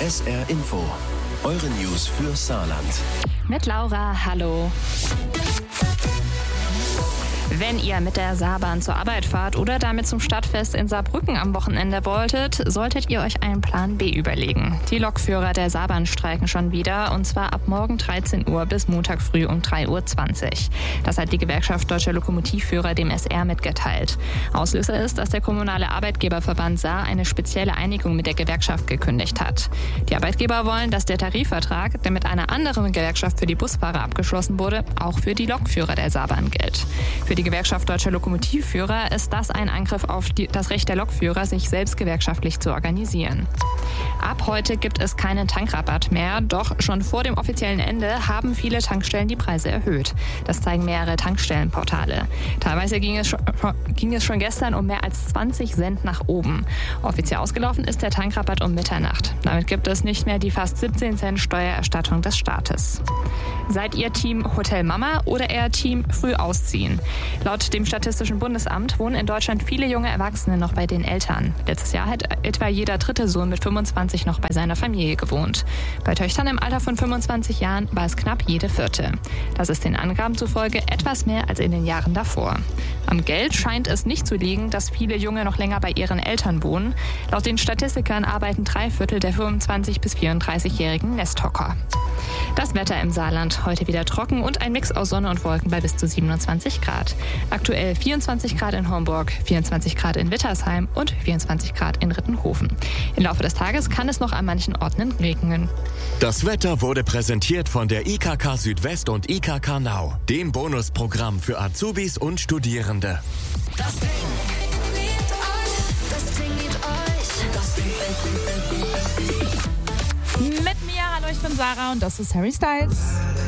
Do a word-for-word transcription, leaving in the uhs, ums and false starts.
S R Info, eure News für Saarland. Mit Laura, hallo. Wenn ihr mit der Saarbahn zur Arbeit fahrt oder damit zum Stadtfest in Saarbrücken am Wochenende wolltet, solltet ihr euch einen Plan B überlegen. Die Lokführer der Saarbahn streiken schon wieder, und zwar ab morgen dreizehn Uhr bis Montag früh um drei Uhr zwanzig. Das hat die Gewerkschaft Deutscher Lokomotivführer dem S R mitgeteilt. Auslöser ist, dass der kommunale Arbeitgeberverband Saar eine spezielle Einigung mit der Gewerkschaft gekündigt hat. Die Arbeitgeber wollen, dass der Tarifvertrag, der mit einer anderen Gewerkschaft für die Busfahrer abgeschlossen wurde, auch für die Lokführer der Saarbahn gilt. Für die Gewerkschaft Deutscher Lokomotivführer ist das ein Angriff auf die, das Recht der Lokführer, sich selbst gewerkschaftlich zu organisieren. Ab heute gibt es keinen Tankrabatt mehr, doch schon vor dem offiziellen Ende haben viele Tankstellen die Preise erhöht. Das zeigen mehrere Tankstellenportale. Teilweise ging es, schon, ging es schon gestern um mehr als zwanzig Cent nach oben. Offiziell ausgelaufen ist der Tankrabatt um Mitternacht. Damit gibt es nicht mehr die fast siebzehn Cent Steuererstattung des Staates. Seid ihr Team Hotel Mama oder eher Team Früh ausziehen? Laut dem Statistischen Bundesamt wohnen in Deutschland viele junge Erwachsene noch bei den Eltern. Letztes Jahr hat etwa jeder dritte Sohn mit fünfundzwanzig noch bei seiner Familie gewohnt. Bei Töchtern im Alter von fünfundzwanzig Jahren war es knapp jede vierte. Das ist den Angaben zufolge etwas mehr als in den Jahren davor. Am Geld scheint es nicht zu liegen, dass viele Junge noch länger bei ihren Eltern wohnen. Laut den Statistikern arbeiten drei Viertel der fünfundzwanzig- bis vierunddreißigjährigen Nesthocker. Das Wetter im Saarland, heute wieder trocken und ein Mix aus Sonne und Wolken bei bis zu siebenundzwanzig Grad. Aktuell vierundzwanzig Grad in Homburg, vierundzwanzig Grad in Wittersheim und vierundzwanzig Grad in Rittenhofen. Im Laufe des Tages kann es noch an manchen Orten regnen. Das Wetter wurde präsentiert von der I K K Südwest und I K K Now, dem Bonusprogramm für Azubis und Studierende. Das Ding liebt euch, das Ding liebt euch, das Ding. Mit mir, hallo, ich bin Sarah und das ist Harry Styles.